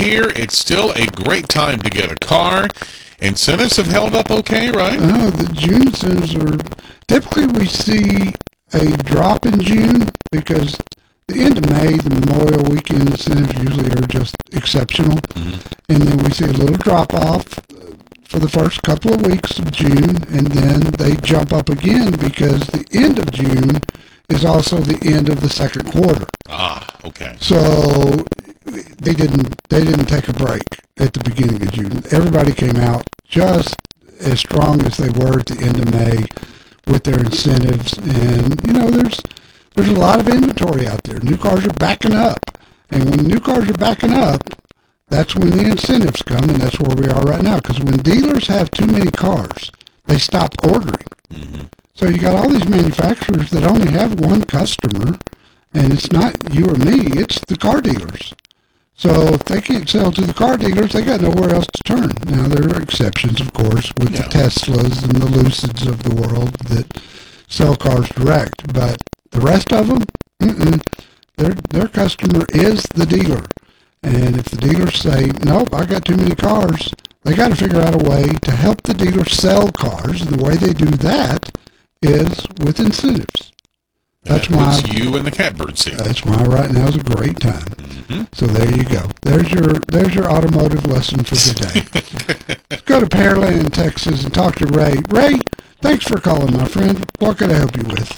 here. It's still a great time to get a car. Incentives have held up okay, right? The June incentives are typically we see a drop in June because the end of May, the Memorial Weekend incentives usually are just exceptional. And then we see a little drop off for the first couple of weeks of June, and then they jump up again because the end of June is also the end of the second quarter. Okay. So they didn't take a break at the beginning of June. Everybody came out just as strong as they were at the end of May with their incentives, and there's a lot of inventory out there. New cars are backing up, and when new cars are backing up, that's when the incentives come, and that's where we are right now. Because when dealers have too many cars, they stop ordering. So you got all these manufacturers that only have one customer, and it's not you or me, it's the car dealers. So if they can't sell to the car dealers, they got nowhere else to turn. Now, there are exceptions, of course, with the Teslas and the Lucids of the world that sell cars direct. But the rest of them, their customer is the dealer. And if the dealers say, nope, I got too many cars, they got to figure out a way to help the dealer sell cars. And the way they do that is with incentives. That's why you in the catbird seat. That's why right now is a great time. So there you go. There's your automotive lesson for today. Let's go to Pearland, Texas, and talk to Ray. Ray, thanks for calling, my friend. What can I help you with?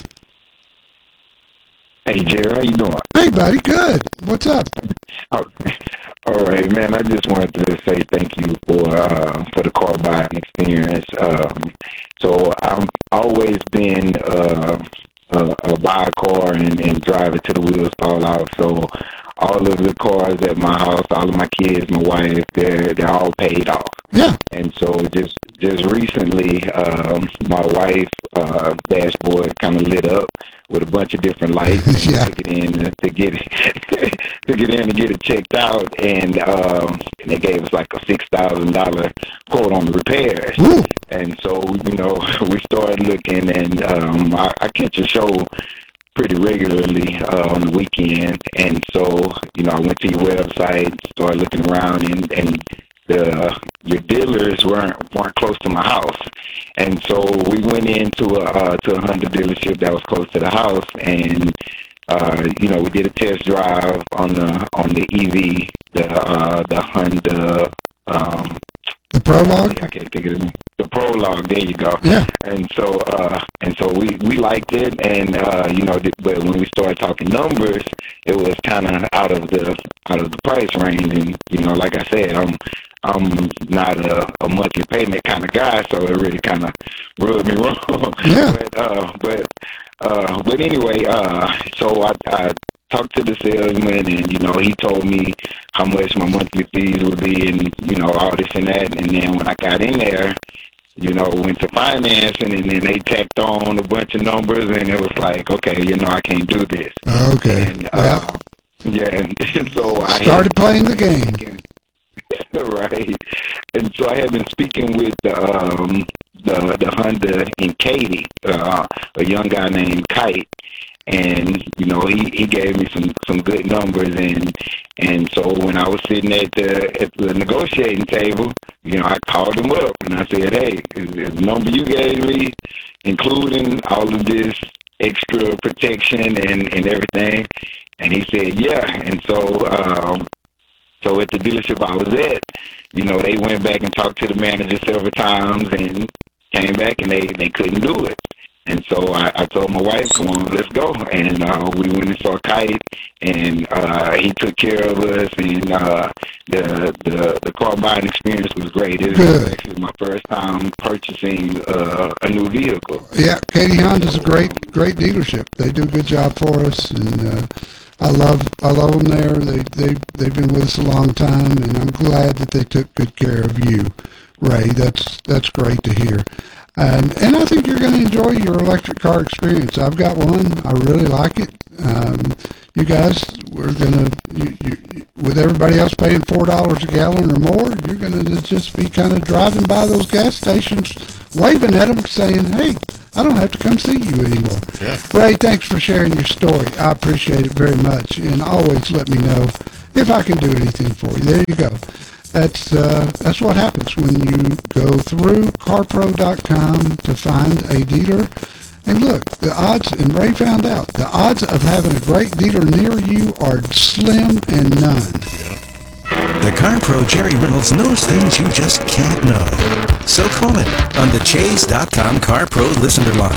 Hey, Jerry, how you doing? Hey, buddy, good. What's up? All right, man. I just wanted to say thank you for the car buying experience. So I've always been buy a car and drive it till the wheels fall out. So all of the cars at my house, all of my kids, my wife, they're all paid off. Yeah. And so just recently, my wife dashboard kind of lit up with a bunch of different lights. And Yeah. took it in to get it to get it checked out, and they gave us like a $6,000 quote on the repairs. Ooh. And so we started looking, and I catch a show pretty regularly on the weekend, and so I went to your website, started looking around, and your dealers weren't close to my house, and so we went into a Honda dealership that was close to the house, and we did a test drive on the EV, the Honda. The Prologue? I can't think of it. The Prologue. There you go. Yeah. And so we liked it, and but when we started talking numbers, it was kind of out of the price range, and like I said, I'm not a monthly payment kind of guy, so it really kind of rubbed me wrong. Yeah. But anyway, so I talked to the salesman, and he told me how much my monthly fees would be, and all this and that. And then when I got in there, went to financing, and then they tacked on a bunch of numbers, and it was like, okay, I can't do this. Okay. And, yeah. And so I started playing the game. Right. And so I had been speaking with the Honda in Katy, a young guy named Kite. And he gave me some good numbers, and so when I was sitting at the negotiating table, I called him up and I said, hey, is the number you gave me including all of this extra protection and everything? And he said, yeah. And so at the dealership I was at, they went back and talked to the manager several times and came back, and they couldn't do it. And so I told my wife, come on, let's go. And we went and saw Kite, and he took care of us, and the car buying experience was great. It was actually my first time purchasing a new vehicle. Yeah, Katy Honda's a great dealership. They do a good job for us, and I love them there. They've been with us a long time, and I'm glad that they took good care of you, Ray. That's great to hear. And I think you're going to enjoy your electric car experience. I've got one. I really like it. You guys, we're going to, with everybody else paying $4 a gallon or more, you're going to just be kind of driving by those gas stations, waving at them, saying, hey, I don't have to come see you anymore. Yeah. Ray, thanks for sharing your story. I appreciate it very much. And always let me know if I can do anything for you. There you go. That's what happens when you go through carpro.com to find a dealer. And look, the odds, and Ray found out, the odds of having a great dealer near you are slim and none. The Car Pro Jerry Reynolds knows things you just can't know. So call him on the Chase.com Car Pro listener line,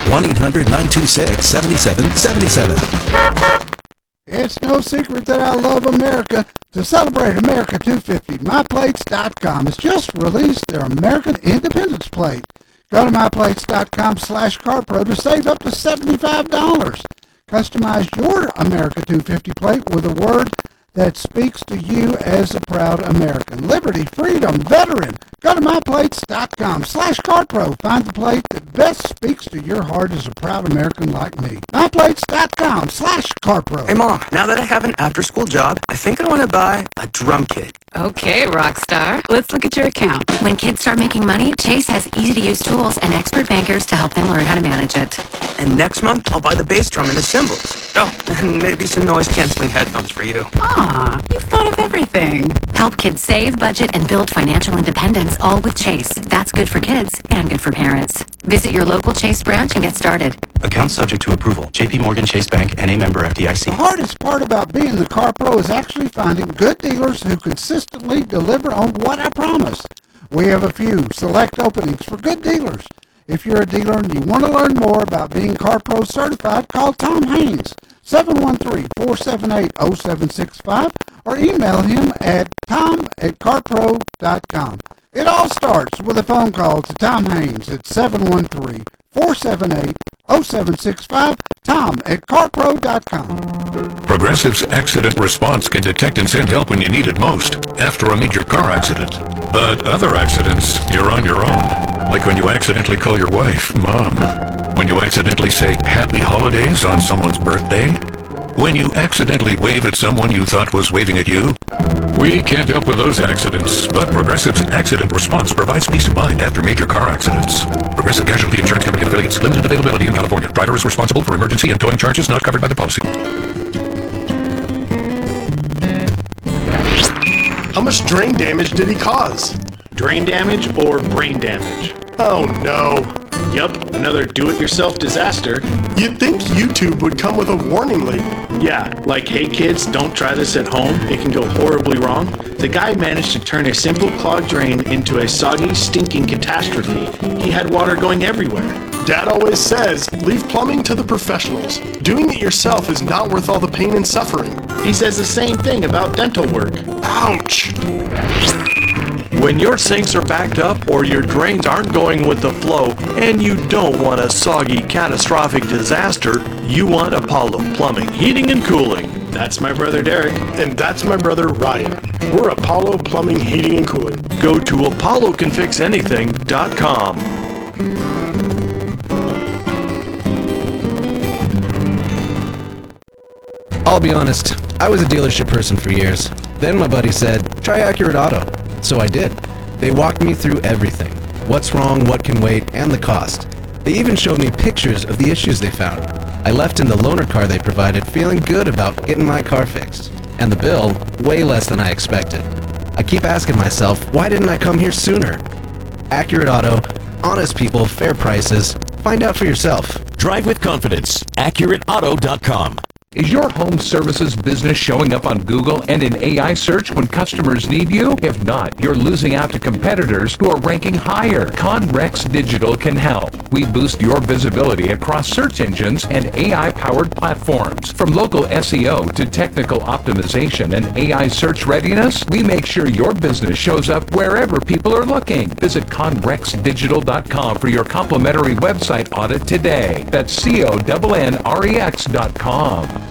1-800-926-7777. It's no secret that I love America. To celebrate America 250, MyPlates.com has just released their American Independence Plate. Go to MyPlates.com/CarPro to save up to $75. Customize your America 250 plate with a word that speaks to you as a proud American. Liberty, freedom, veteran. Go to MyPlates.com/CarPro. Find the plate that best speaks to your heart as a proud American like me. MyPlates.com/CarPro. Hey, Mom, now that I have an after-school job, I think I want to buy a drum kit. Okay, Rockstar. Let's look at your account. When kids start making money, Chase has easy-to-use tools and expert bankers to help them learn how to manage it. And next month, I'll buy the bass drum and the cymbals. Oh, and maybe some noise-canceling headphones for you. Ah, you've thought of everything. Help kids save, budget, and build financial independence, all with Chase. That's good for kids and good for parents. Visit your local Chase branch and get started. Account subject to approval. J.P. Morgan Chase Bank, N.A. member FDIC. The hardest part about being the Car Pro is actually finding good dealers who consistently deliver on what I promise. We have a few select openings for good dealers. If you're a dealer and you want to learn more about being Car Pro certified, call Tom Haynes, 713-478-0765, or email him at tom@carpro.com. It all starts with a phone call to Tom Haynes at 713-478-0765, tom@carpro.com. Progressive's Accident Response can detect and send help when you need it most, after a major car accident. But other accidents, you're on your own. Like when you accidentally call your wife Mom. When you accidentally say Happy Holidays on someone's birthday. When you accidentally wave at someone you thought was waving at you. We can't help with those accidents, but Progressive's Accident Response provides peace of mind after major car accidents. Progressive Casualty Insurance Company affiliates. Limited availability in California. Driver is responsible for emergency and towing charges not covered by the policy. How much drain damage did he cause? Drain damage or brain damage? Oh no. Yep, another do-it-yourself disaster. You'd think YouTube would come with a warning label. Yeah, like, hey kids, don't try this at home, it can go horribly wrong. The guy managed to turn a simple clogged drain into a soggy, stinking catastrophe. He had water going everywhere. Dad always says, leave plumbing to the professionals. Doing it yourself is not worth all the pain and suffering. He says the same thing about dental work. Ouch! When your sinks are backed up or your drains aren't going with the flow and you don't want a soggy, catastrophic disaster, you want Apollo Plumbing, Heating and Cooling. That's my brother Derek. And that's my brother Ryan. We're Apollo Plumbing, Heating and Cooling. Go to apollocanfixanything.com. I'll be honest, I was a dealership person for years. Then my buddy said, try Accurate Auto. So I did. They walked me through everything. What's wrong, what can wait, and the cost. They even showed me pictures of the issues they found. I left in the loaner car they provided feeling good about getting my car fixed. And the bill, way less than I expected. I keep asking myself, why didn't I come here sooner? Accurate Auto, honest people, fair prices. Find out for yourself. Drive with confidence. AccurateAuto.com. Is your home services business showing up on Google and in AI search when customers need you? If not, you're losing out to competitors who are ranking higher. Conrex Digital can help. We boost your visibility across search engines and AI-powered platforms. From local SEO to technical optimization and AI search readiness, we make sure your business shows up wherever people are looking. Visit conrexdigital.com for your complimentary website audit today. That's CONNREX.com.